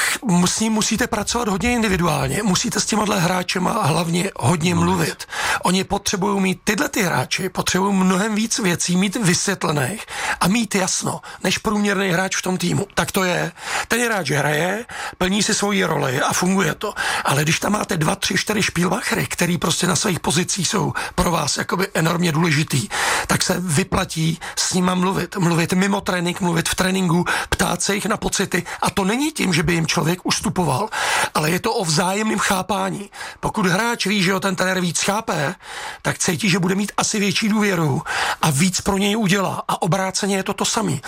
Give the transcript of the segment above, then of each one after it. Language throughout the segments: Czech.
s ním musíte pracovat hodně individuálně, musíte s těmahle hráčema hlavně hodně mluvit. Oni potřebují mít, tyhle ty hráči potřebují mnohem víc věcí mít vysvětlených a mít jasno, než průměrný hráč v tom týmu. Tak to je. Ten hráč hraje, plní si svoji roli a funguje to. Ale když tam máte 2, 3, 4 špílmachry, který prostě na svých pozicích jsou pro vás jakoby enormně důležitý, tak se vyplatí s nima mluvit. Mluvit mimo trénink, mluvit v tréninku, ptát se jich na pocity. A to není tím, že by jim člověk ustupoval, ale je to o vzájemném chápání. Pokud hráč ví, že ho ten trenér víc chápe, tak cítí, že bude mít asi větší důvěru a víc pro něj udělá. A obráceně je to samé.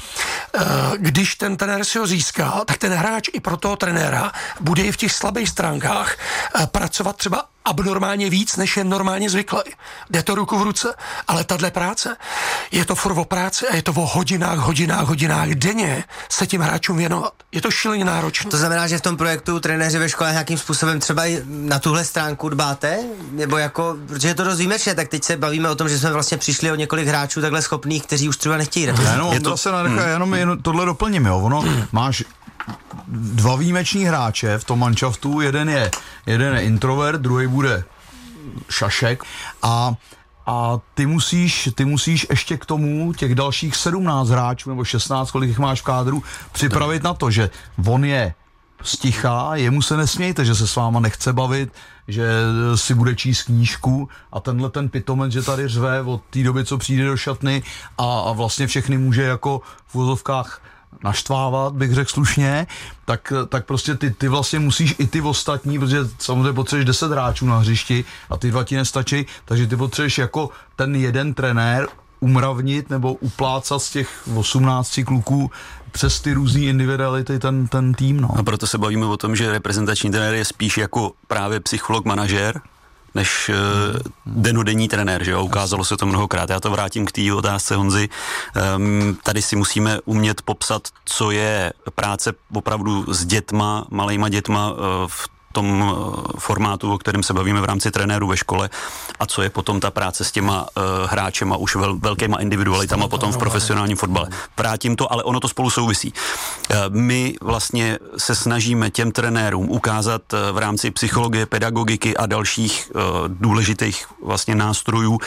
Když ten trenér si ho získá, tak ten hráč i pro toho trenéra bude i v těch slabých stránkách pracovat třeba abnormálně víc, než je normálně zvyklý. Jde to ruku v ruce, ale tahle práce, je to furt o práci a je to o hodinách denně se tím hráčům věnovat. Je to šíleně náročné. To znamená, že v tom projektu trenéři ve škole nějakým způsobem třeba i na tuhle stránku dbáte? Nebo jako, protože je to dost výjimečné, tak teď se bavíme o tom, že jsme vlastně přišli o několik hráčů takhle schopných, kteří už třeba nechtějí reprezentovat. Je to se jenom tohle doplním, jo. Ono máš 2 výjimeční hráče v tom manšaftu, jeden je introvert, druhý bude šašek a ty musíš ještě k tomu těch dalších 17 hráčů nebo 16, kolik jich máš v kádru, připravit na to, že on je stichá, jemu se nesmějte, že se s váma nechce bavit, že si bude číst knížku a tenhle ten pitomec, že tady řve od té doby, co přijde do šatny a vlastně všechny může jako v uvozovkách naštvávat, bych řekl slušně, tak prostě ty vlastně musíš i ty ostatní, protože samozřejmě potřebuješ 10 hráčů na hřišti a ty 2 ti nestačí, takže ty potřebuješ jako ten jeden trenér umravnit nebo uplácat z těch 18 kluků přes ty různý individuality ten tým. No. A proto se bavíme o tom, že reprezentační trenér je spíš jako právě psycholog, manažér, než denodenní trenér, že jo, ukázalo se to mnohokrát. Já to vrátím k té otázce Honzy. Tady si musíme umět popsat, co je práce opravdu s dětma, malejma dětma v tom formátu, o kterém se bavíme v rámci trenérů ve škole a co je potom ta práce s těma hráčema už velkýma individualitama potom v profesionálním fotbale. Vrátím to, ale ono to spolu souvisí. My vlastně se snažíme těm trenérům ukázat v rámci psychologie, pedagogiky a dalších důležitých vlastně nástrojů,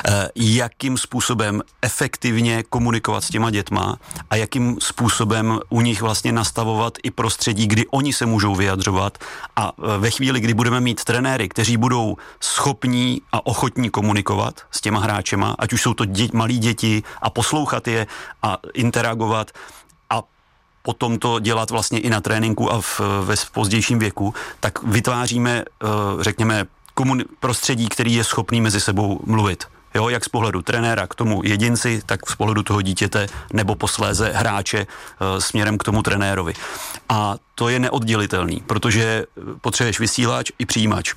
jakým způsobem efektivně komunikovat s těma dětma a jakým způsobem u nich vlastně nastavovat i prostředí, kdy oni se můžou vyjadřovat a ve chvíli, kdy budeme mít trenéry, kteří budou schopní a ochotní komunikovat s těma hráčema, ať už jsou to malí děti a poslouchat je a interagovat a potom to dělat vlastně i na tréninku a ve pozdějším věku, tak vytváříme, řekněme, prostředí, který je schopný mezi sebou mluvit. Jo, jak z pohledu trenéra k tomu jedinci, tak z pohledu toho dítěte nebo posléze hráče směrem k tomu trenérovi. A to je neoddělitelný, protože potřebuješ vysílač i přijímač.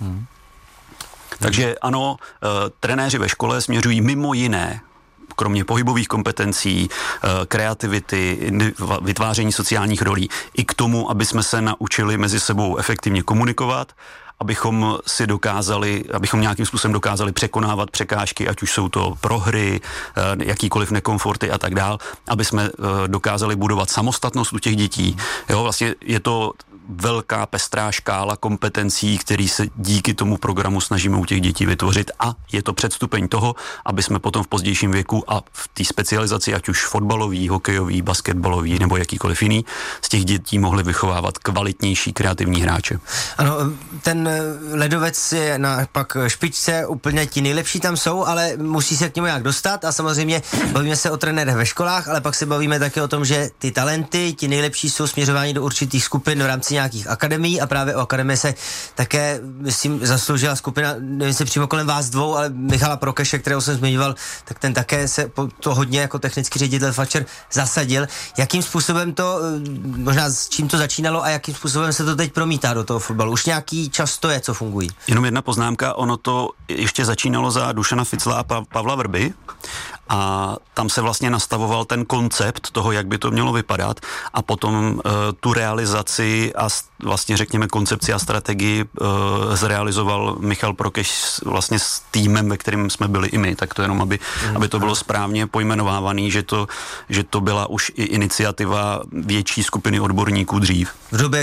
Takže ano, trenéři ve škole směřují mimo jiné, kromě pohybových kompetencí, kreativity, vytváření sociálních rolí, i k tomu, aby jsme se naučili mezi sebou efektivně komunikovat, abychom nějakým způsobem dokázali překonávat překážky, ať už jsou to prohry, jakýkoliv nekomforty a tak dál, aby jsme dokázali budovat samostatnost u těch dětí. Jo, vlastně je to velká pestrá škála kompetencí, který se díky tomu programu snažíme u těch dětí vytvořit a je to předstupeň toho, aby jsme potom v pozdějším věku a v té specializaci, ať už fotbalový, hokejový, basketbalový nebo jakýkoliv jiný, z těch dětí mohli vychovávat kvalitnější kreativní hráče. Ano, ten ledovec je na pak špičce, úplně ti nejlepší tam jsou, ale musí se k němu jak dostat a samozřejmě bavíme se o trenérech ve školách, ale pak se bavíme také o tom, že ty talenty, ti nejlepší jsou směřováni do určitých skupin v rámci nějakých akademií a právě o akademii se také, myslím, zasloužila skupina, nevím, jestli přímo kolem vás dvou, ale Michala Prokeše, kterého jsem zmiňoval, tak ten také se to hodně jako technický ředitel Fatscher zasadil. Jakým způsobem to, možná s čím to začínalo a jakým způsobem se to teď promítá do toho fotbalu? Už nějaký čas to je, co fungují. Jenom jedna poznámka, ono to ještě začínalo za Dušana Ficla a Pavla Vrby a tam se vlastně nastavoval ten koncept toho, jak by to mělo vypadat a potom tu realizaci a vlastně řekněme koncepci a strategii zrealizoval Michal Prokeš vlastně s týmem, ve kterém jsme byli i my, tak to jenom, aby to bylo správně pojmenovávaný, že to byla už i iniciativa větší skupiny odborníků dřív. V době,